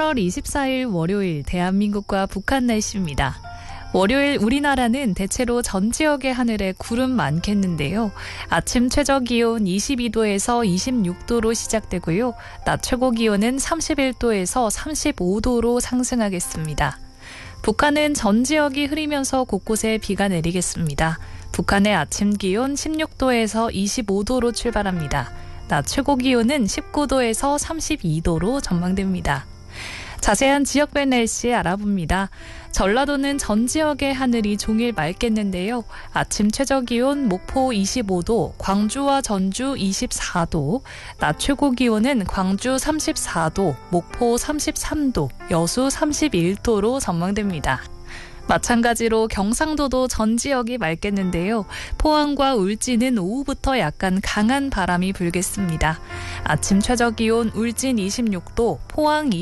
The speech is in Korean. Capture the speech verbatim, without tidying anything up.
팔월 이십사일 월요일 대한민국과 북한 날씨입니다. 월요일 우리나라는 대체로 전 지역의 하늘에 구름 많겠는데요. 아침 최저기온 이십이도에서 이십육도로 시작되고요. 낮 최고기온은 삼십일도에서 삼십오도로 상승하겠습니다. 북한은 전 지역이 흐리면서 곳곳에 비가 내리겠습니다. 북한의 아침 기온 십육도에서 이십오도로 출발합니다. 낮 최고기온은 십구도에서 삼십이도로 전망됩니다. 자세한 지역별 날씨 알아봅니다. 전라도는 전 지역의 하늘이 종일 맑겠는데요. 아침 최저기온 목포 이십오도, 광주와 전주 이십사도, 낮 최고기온은 광주 삼십사도, 목포 삼십삼도, 여수 삼십일도로 전망됩니다. 마찬가지로 경상도도 전 지역이 맑겠는데요. 포항과 울진은 오후부터 약간 강한 바람이 불겠습니다. 아침 최저기온 울진 이십육도, 포항